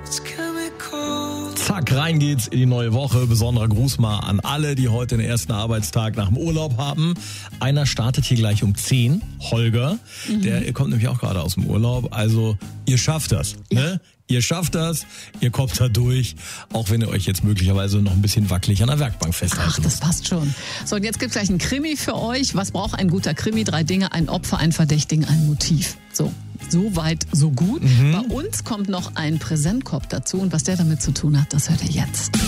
Zack, rein geht's in die neue Woche. Besonderer Gruß mal an alle, die heute den ersten Arbeitstag nach dem Urlaub haben. Einer startet hier gleich um 10, Holger. Der kommt nämlich auch gerade aus dem Urlaub. Also ihr schafft das, ne? Ihr schafft das, ihr kommt da durch, auch wenn ihr euch jetzt möglicherweise noch ein bisschen wackelig an der Werkbank festhalten Ach, das passt schon. So, und jetzt gibt's gleich einen Krimi für euch. Was braucht ein guter Krimi? 3 Dinge: ein Opfer, ein Verdächtigen, ein Motiv. So weit, so gut. Bei uns kommt noch ein Präsentkorb dazu. Und was der damit zu tun hat, das hört ihr jetzt.